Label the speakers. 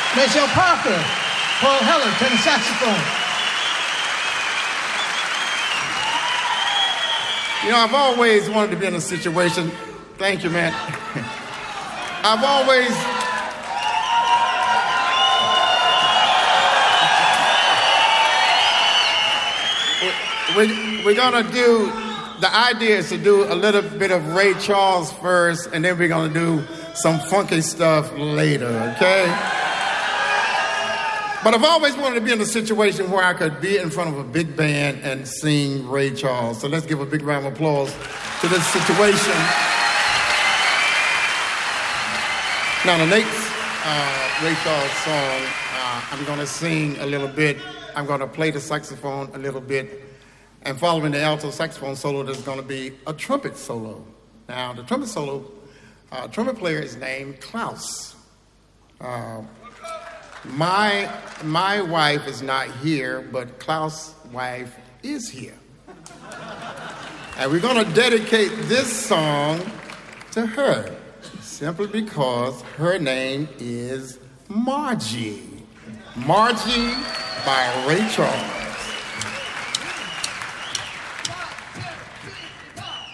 Speaker 1: Michelle Parker, Paul Heller, tenor saxophone.
Speaker 2: You know, I've always wanted to be in a situation. Thank you, man. I've always. We're gonna do. The idea is to do a little bit of Ray Charles first, and then we're gonna do some funky stuff later. Okay? But I've always wanted to be in a situation where I could be in front of a big band and sing Ray Charles. So let's give a big round of applause to this situation. Now, the next Ray Charles song, I'm going to sing a little bit. I'm going to play the saxophone a little bit. And following the alto saxophone solo, there's going to be a trumpet solo. Now, the trumpet solo, trumpet player is named Klaus. My wife is not here, but Klaus' wife is here. And we're going to dedicate this song to her, simply because her name is Margie. Margie by Ray Charles.